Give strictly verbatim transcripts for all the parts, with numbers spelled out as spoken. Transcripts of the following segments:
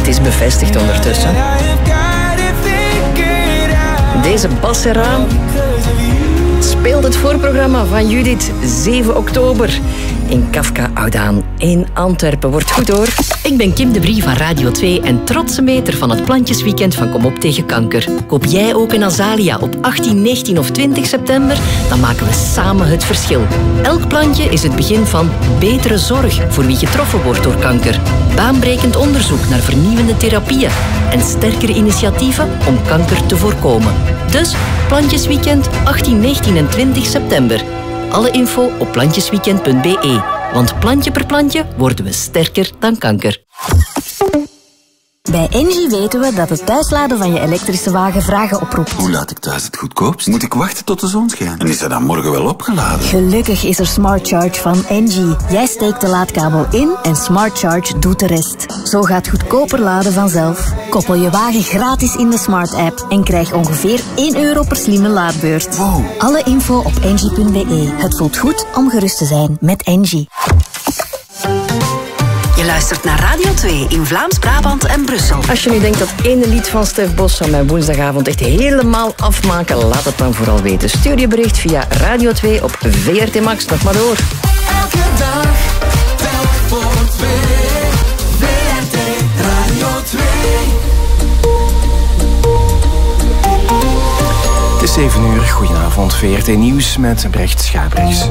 Het is bevestigd ondertussen. Deze Bassera speelt het voorprogramma van Judith zeven oktober in Kafka Oudaan in Antwerpen. Wordt goed hoor. Ik ben Kim de Brie van Radio twee en trotse meter van het Plantjesweekend van Kom op tegen kanker. Koop jij ook een Azalia op achttien, negentien of twintig september? Dan maken we samen het verschil. Elk plantje is het begin van betere zorg voor wie getroffen wordt door kanker. Baanbrekend onderzoek naar vernieuwende therapieën en sterkere initiatieven om kanker te voorkomen. Dus Plantjesweekend achttien, negentien en twintig september. Alle info op plantjesweekend punt b e. Want plantje per plantje worden we sterker dan kanker. Bij Engie weten we dat het thuisladen van je elektrische wagen vragen oproept. Hoe laat ik thuis het goedkoopst? Moet ik wachten tot de zon schijnt? En is hij dan morgen wel opgeladen? Gelukkig is er Smart Charge van Engie. Jij steekt de laadkabel in en Smart Charge doet de rest. Zo gaat goedkoper laden vanzelf. Koppel je wagen gratis in de Smart app en krijg ongeveer één euro per slimme laadbeurt. Wow. Alle info op engie punt b e. Het voelt goed om gerust te zijn met Engie. Je luistert naar Radio twee in Vlaams-Brabant en Brussel. Als je nu denkt dat ene lied van Stef Bos zou mijn woensdagavond echt helemaal afmaken, laat het dan vooral weten. Stuur je bericht via Radio twee op V R T Max. Nog maar door. Elke dag, telk voor twee. V R T Radio twee. Het is zeven uur. Goedenavond. V R T Nieuws met Brecht Schabrichs.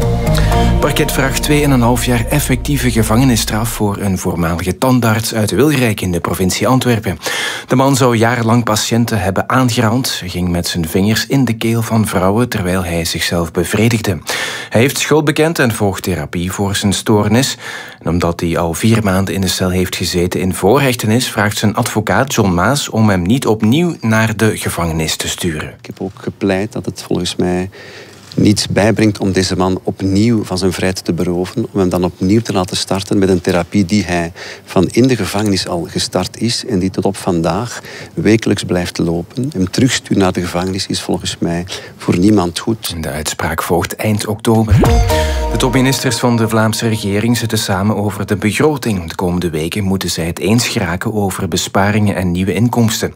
Parket vraagt twee en een half jaar effectieve gevangenisstraf voor een voormalige tandarts uit Wilrijk in de provincie Antwerpen. De man zou jarenlang patiënten hebben aangerand. Hij ging met zijn vingers in de keel van vrouwen terwijl hij zichzelf bevredigde. Hij heeft schuld bekend en volgt therapie voor zijn stoornis. En omdat hij al vier maanden in de cel heeft gezeten in voorhechtenis, vraagt zijn advocaat John Maas om hem niet opnieuw naar de gevangenis te sturen. Ik heb ook gepleit dat het volgens mij niets bijbrengt om deze man opnieuw van zijn vrijheid te beroven, om hem dan opnieuw te laten starten met een therapie die hij van in de gevangenis al gestart is en die tot op vandaag wekelijks blijft lopen. Hem terugsturen naar de gevangenis is volgens mij voor niemand goed. De uitspraak volgt eind oktober. De topministers van de Vlaamse regering zitten samen over de begroting. De komende weken moeten zij het eens geraken over besparingen en nieuwe inkomsten.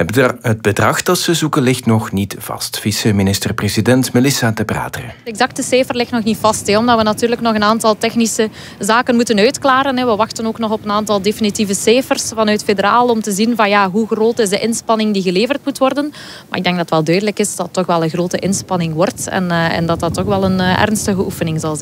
Het bedrag dat ze zoeken ligt nog niet vast. Vice-minister-president Melissa De Brateren. Het exacte cijfer ligt nog niet vast, hè, omdat we natuurlijk nog een aantal technische zaken moeten uitklaren. Hè. We wachten ook nog op een aantal definitieve cijfers vanuit federaal om te zien van, ja, hoe groot is de inspanning die geleverd moet worden. Maar ik denk dat het wel duidelijk is dat het toch wel een grote inspanning wordt en, uh, en dat dat toch wel een uh, ernstige oefening zal zijn.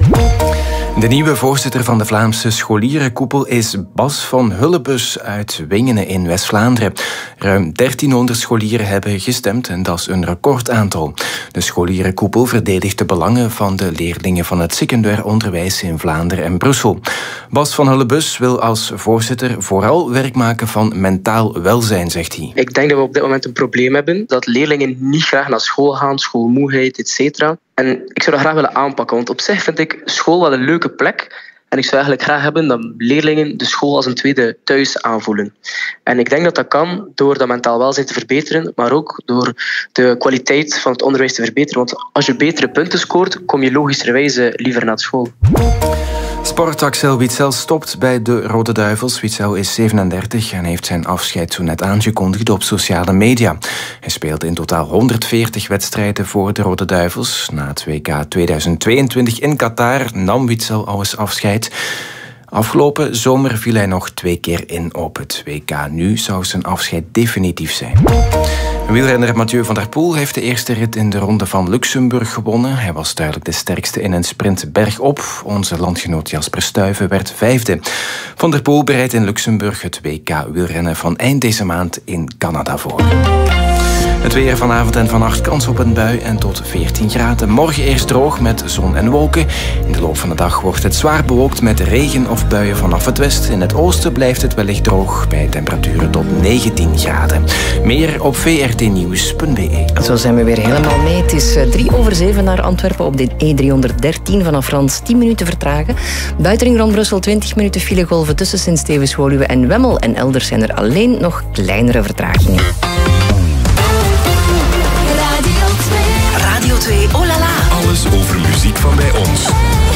De nieuwe voorzitter van de Vlaamse scholierenkoepel is Bas van Hullebus uit Wingenen in West-Vlaanderen. Ruim dertienhonderd scholieren hebben gestemd en dat is een recordaantal. De scholierenkoepel verdedigt de belangen van de leerlingen van het secundair onderwijs in Vlaanderen en Brussel. Bas van Hullebus wil als voorzitter vooral werk maken van mentaal welzijn, zegt hij. Ik denk dat we op dit moment een probleem hebben, dat leerlingen niet graag naar school gaan, schoolmoeheid, et cetera. En ik zou dat graag willen aanpakken, want op zich vind ik school wel een leuke plek. En ik zou eigenlijk graag hebben dat leerlingen de school als een tweede thuis aanvoelen. En ik denk dat dat kan door dat mentaal welzijn te verbeteren, maar ook door de kwaliteit van het onderwijs te verbeteren. Want als je betere punten scoort, kom je logischerwijze liever naar school. Sport Axel Witsel stopt bij de Rode Duivels. Witsel is zevenendertig en heeft zijn afscheid zo net aangekondigd op sociale media. Hij speelde in totaal honderdveertig wedstrijden voor de Rode Duivels. Na het W K tweeduizend tweeëntwintig in Qatar nam Witsel al eens afscheid. Afgelopen zomer viel hij nog twee keer in op het W K. Nu zou zijn afscheid definitief zijn. Wielrenner Mathieu van der Poel heeft de eerste rit in de Ronde van Luxemburg gewonnen. Hij was duidelijk de sterkste in een sprint bergop. Onze landgenoot Jasper Stuyven werd vijfde. Van der Poel bereidt in Luxemburg het W K wielrennen van eind deze maand in Canada voor. Het weer vanavond en vannacht kans op een bui en tot veertien graden. Morgen eerst droog met zon en wolken. In de loop van de dag wordt het zwaar bewolkt met regen of buien vanaf het westen. In het oosten blijft het wellicht droog bij temperaturen tot negentien graden. Meer op v r t nieuws punt b e. Zo zijn we weer helemaal mee. Het is drie over zeven naar Antwerpen op de E driehonderddertien vanaf Frans. tien minuten vertragen. Buitenring rond Brussel twintig minuten filegolven tussen Sint-Stevens-Woluwe en Wemmel. En elders zijn er alleen nog kleinere vertragingen. Radio twee, oh la la. Alles over muziek van bij ons.